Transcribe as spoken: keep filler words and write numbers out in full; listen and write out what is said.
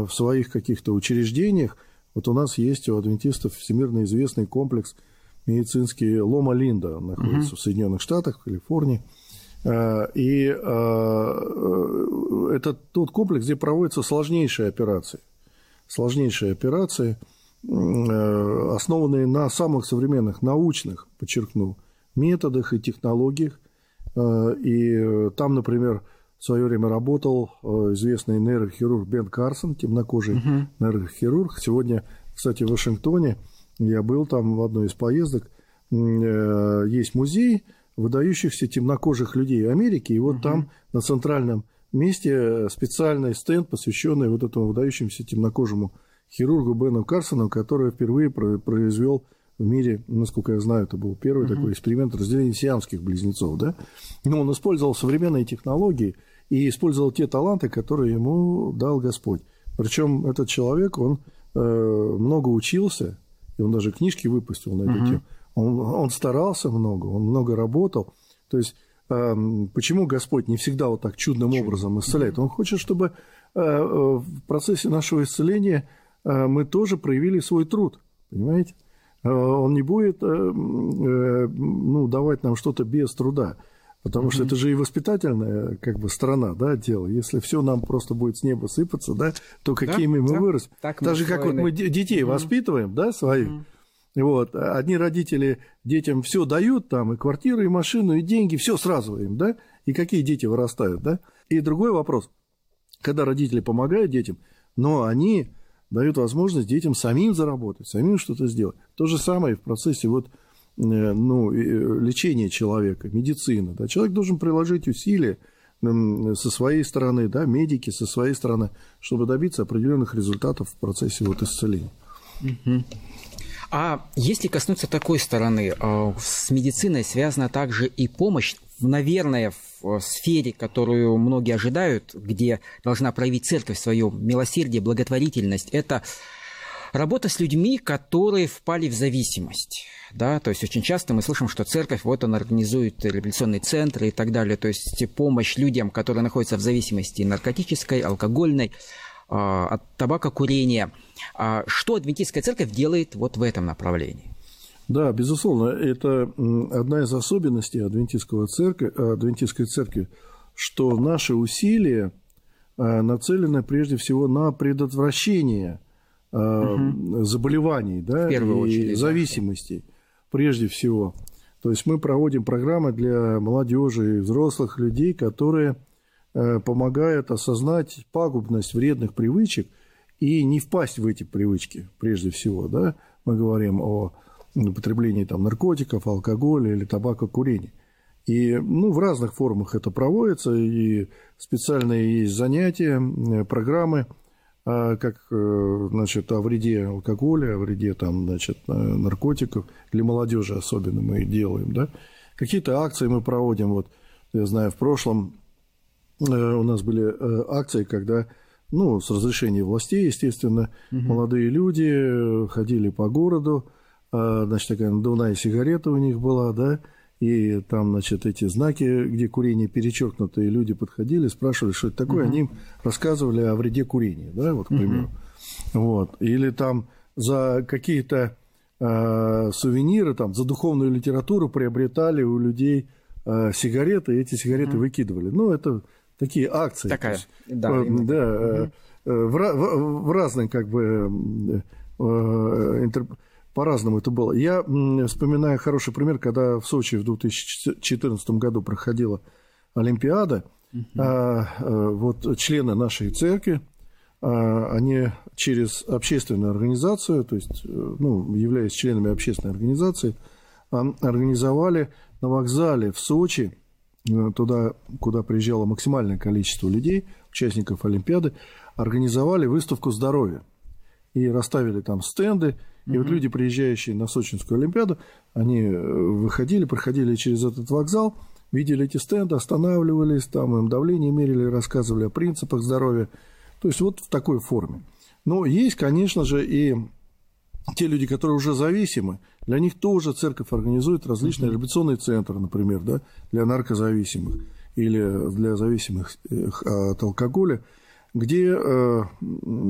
в своих каких-то учреждениях. Вот у нас есть у адвентистов всемирно известный комплекс медицинский Лома-Линда, находится uh-huh. в Соединенных Штатах, в Калифорнии. И это тот комплекс, где проводятся сложнейшие операции. Сложнейшие операции, основанные на самых современных научных, подчеркну, методах и технологиях. И там, например, в свое время работал известный нейрохирург Бен Карсон, темнокожий uh-huh. нейрохирург. Сегодня, кстати, в Вашингтоне, я был там в одной из поездок, есть музей выдающихся темнокожих людей Америки, и вот uh-huh. там на центральном месте специальный стенд, посвященный вот этому выдающемуся темнокожему хирургу Бену Карсону, который впервые произвел в мире, насколько я знаю, это был первый uh-huh. такой эксперимент разделения сиамских близнецов, да? Но он использовал современные технологии и использовал те таланты, которые ему дал Господь. Причем этот человек, он э, много учился, и он даже книжки выпустил на эту uh-huh. тему. Он, он старался много, он много работал. То есть, э, почему Господь не всегда вот так чудным Чудо. образом исцеляет? Он хочет, чтобы э, в процессе нашего исцеления э, мы тоже проявили свой труд, понимаете? Э, он не будет э, э, ну, давать нам что-то без труда, потому mm-hmm. что это же и воспитательная как бы сторона, да, дело. Если все нам просто будет с неба сыпаться, да, то какими да, мы да. вырастем. Так Даже мы как вот мы детей mm-hmm. воспитываем, да, своих. Mm-hmm. Вот, одни родители детям все дают, там, и квартиру, и машину, и деньги, все сразу им, да, и какие дети вырастают, да. И другой вопрос, когда родители помогают детям, но они дают возможность детям самим заработать, самим что-то сделать. То же самое в процессе вот, ну, лечения человека, медицины, да. Человек должен приложить усилия со своей стороны, да, медики со своей стороны, чтобы добиться определенных результатов в процессе вот исцеления. Угу. А если коснуться такой стороны, с медициной связана также и помощь, наверное, в сфере, которую многие ожидают, где должна проявить церковь свое милосердие, благотворительность, это работа с людьми, которые впали в зависимость. Да? То есть очень часто мы слышим, что церковь, вот она организует реабилитационные центры и так далее, то есть помощь людям, которые находятся в зависимости наркотической, алкогольной, от табакокурения. Что адвентистская церковь делает вот в этом направлении? Да, безусловно, это одна из особенностей адвентистского церкви, адвентистской церкви, что наши усилия нацелены прежде всего на предотвращение угу. заболеваний, да, и очередь, зависимостей, да. прежде всего. То есть мы проводим программы для молодежи и взрослых людей, которые помогает осознать пагубность вредных привычек и не впасть в эти привычки, прежде всего, да, мы говорим о употреблении там наркотиков, алкоголя или табакокурения. И, ну, в разных формах это проводится, и специальные есть занятия, программы, как, значит, о вреде алкоголя, о вреде там, значит, наркотиков, для молодежи особенно мы делаем, да. Какие-то акции мы проводим, вот, я знаю, в прошлом у нас были акции, когда, ну, с разрешения властей, естественно, угу. молодые люди ходили по городу, значит, такая надувная сигарета у них была, да, и там, значит, эти знаки, где курение перечеркнуто, и люди подходили, спрашивали, что это такое, угу. они им рассказывали о вреде курения, да, вот, к примеру. Угу. Вот. Или там за какие-то э, сувениры, там, за духовную литературу приобретали у людей э, сигареты, и эти сигареты угу. выкидывали. Ну, это такие акции. Такая, есть, да. Э, да угу. э, в, в, в разных, как бы, э, интер... по-разному это было. Я вспоминаю хороший пример, когда в Сочи в две тысячи четырнадцатом году проходила Олимпиада. Uh-huh. А, а, вот члены нашей церкви, а, они через общественную организацию, то есть, ну, являясь членами общественной организации, а, организовали на вокзале в Сочи, туда, куда приезжало максимальное количество людей, участников Олимпиады, организовали выставку здоровья. И расставили там стенды. И uh-huh. вот люди, приезжающие на Сочинскую Олимпиаду, они выходили, проходили через этот вокзал, видели эти стенды, останавливались, там им давление мерили, рассказывали о принципах здоровья. То есть вот в такой форме. Но есть, конечно же, и те люди, которые уже зависимы, для них тоже церковь организует различные uh-huh. реабилитационные центры, например, да, для наркозависимых или для зависимых от алкоголя, где